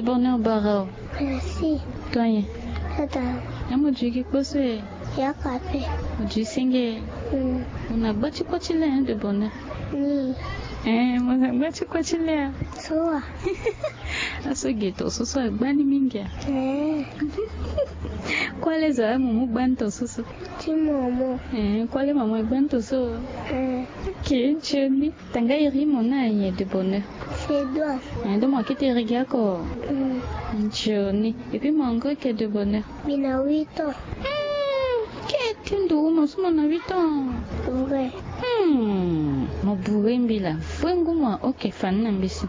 bonheur barao. Merci. Toi, Tata. Amo jugi kose. Ya kape. Oju singe. Una bachi kwa chile de bonheur. Ni. Mwana bachi kwa chile. Soa. Aso geto soso agbani mingi. Kwale za mumu gbanto soso. Ti momo. Kwale mamu gbanto so. Ok, choni. Tanga iri mona ye de bonheur. C'est toi. Donc moi qui te regarde quoi. Choni. Et puis mon gars qui est de bonheur. Il a 8 ans. Qu'est-ce que tu as 8 ans? Ouais. Mon bourré mbila. Fwengu moi. Ok, fan nambisi.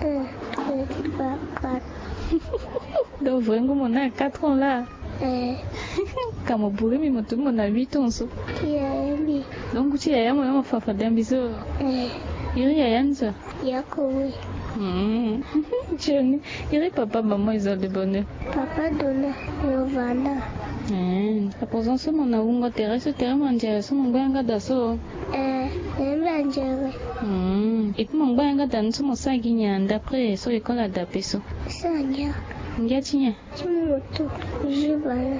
Donc fwengu mon a 4 ans là. Quand mon bourré mi tout le monde a 8 ans so. Qui a mis? Donc tu as mon fafa d'ambiso. Iri ya yanza. Yakowe. Johnny, iri papa maman ils ont de bonheur. Papa dona Yovana. A présence mon aungo terrestre terre mangiare so mon banga daso. Mangiare. Et puis mon banga dan so mon saginya d'après so école à dapeso. Sanya. Ngatinya. Timoto. Jibana.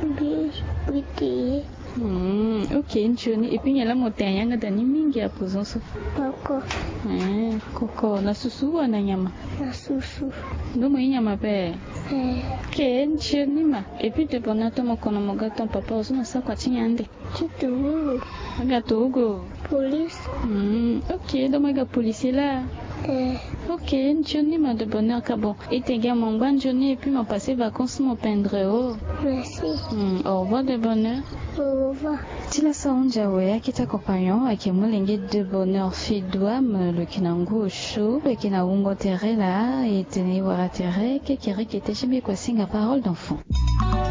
Biti. Ok, Johnny. Et puis il y a la montagne nga dani mingi à présence. Koko. Koko na susu wana nyama. Na susu. Ndo mo nyama pe. Ok, Johnny ma. Et puis de bonato mo kono mo gato papa oso na sa kwa chinyande. Chitugu. Gato ugo. Police. Ok, donc moi policier là. Ok, Johnny m'a de bonheur bon. Et tes gars mon bon Johnny et puis m'a passé vacances mon peindre haut. Merci. Au revoir de bonheur. Au revoir. Tila saonja wea kita compagnon akimulenge de bonheur fidouam le kinango chaud le kinaungo terre là et teni wara terre que kiri qui était chez mes quoi singa parole d'enfant.